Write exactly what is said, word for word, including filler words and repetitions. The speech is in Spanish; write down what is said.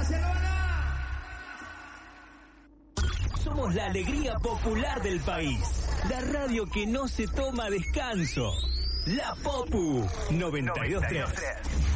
Barcelona. Somos la alegría popular del país. La radio que no se toma descanso. La Popu noventa y dos punto tres.